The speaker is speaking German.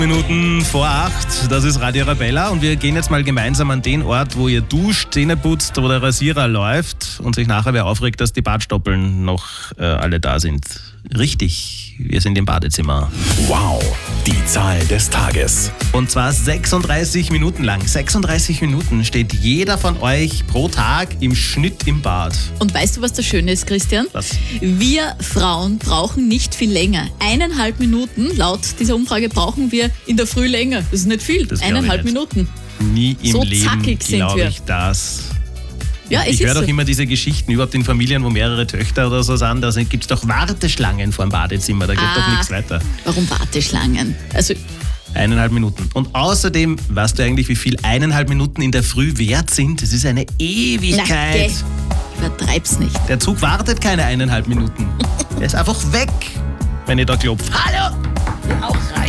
Minuten vor 8, das ist Radio Arabella und wir gehen jetzt mal gemeinsam an den Ort, wo ihr duscht, Zähne putzt, wo der Rasierer läuft und sich nachher wer aufregt, dass die Bartstoppeln noch alle da sind. Richtig, wir sind im Badezimmer. Wow, die Zahl des Tages. Und zwar 36 Minuten lang. 36 Minuten steht jeder von euch pro Tag im Schnitt im Bad. Und weißt du, was das Schöne ist, Christian? Was? Wir Frauen brauchen nicht viel länger. 1,5 Minuten, laut dieser Umfrage, brauchen wir in der Früh länger. Das ist nicht viel. Das glaub ich 1,5 nicht. Minuten. Nie im So Leben zackig sind glaube wir. ich das. Ja, es Ich höre ist doch so. immer diese Geschichten, überhaupt in Familien, wo mehrere Töchter oder so sind, da gibt es doch Warteschlangen vor dem Badezimmer, da geht doch nichts weiter. Warum Warteschlangen? Also, 1,5 Minuten. Und außerdem, weißt du eigentlich, wie viel 1,5 Minuten in der Früh wert sind? Das ist eine Ewigkeit. Übertreib's nicht. Der Zug wartet keine 1,5 Minuten. Er ist einfach weg, wenn ihr da klopft. Hallo! Auch rein.